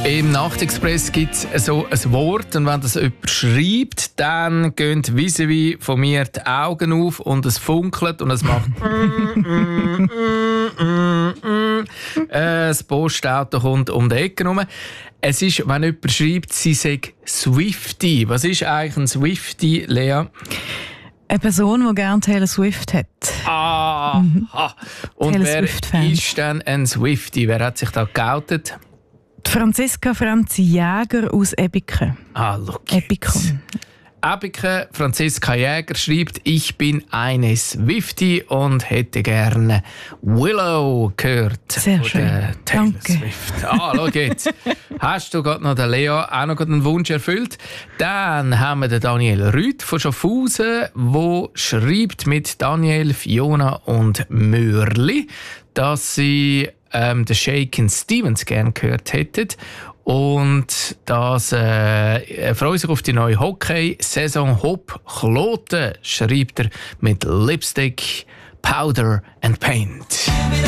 Im Nachtexpress gibt es so ein Wort und wenn das jemand schreibt, dann gehen vis-à-vis von mir die Augen auf und es funkelt und es macht das Postauto kommt um die Ecke rum. Es ist, wenn jemand schreibt, sie sei Swiftie. Was ist eigentlich ein Swiftie, Lea? Eine Person, die gerne Taylor Swift hat. Und Taylor wer Swift-Fan. ist denn ein Swiftie? Wer hat sich da geoutet? Franziska Franzi Jäger aus Ebiken. Schau Ebikon. Ebike Franziska Jäger schreibt, ich bin eine Swiftie und hätte gerne Willow gehört. Sehr schön. Taylor Danke. Swift. Schau jetzt. Hast du gerade noch den Lea auch noch einen Wunsch erfüllt? Dann haben wir den Daniel Rüth von Schaffhausen, der schreibt mit Daniel, Fiona und Mörli, dass sie den Shakin' Stevens gerne gehört hätten. Und das freut sich auf die neue Hockey-Saison. Hopp Kloten, schreibt er mit Lipstick, Powder and Paint.